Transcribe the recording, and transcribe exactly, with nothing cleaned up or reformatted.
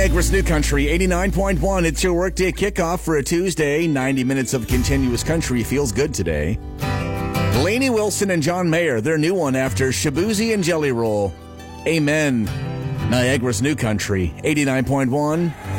Niagara's New Country, eighty-nine point one. It's your workday kickoff for a Tuesday. ninety minutes of continuous country feels good today. Lainey Wilson and John Mayer, their new one after Shabuzi and Jelly Roll. Amen. Niagara's New Country, eighty-nine point one.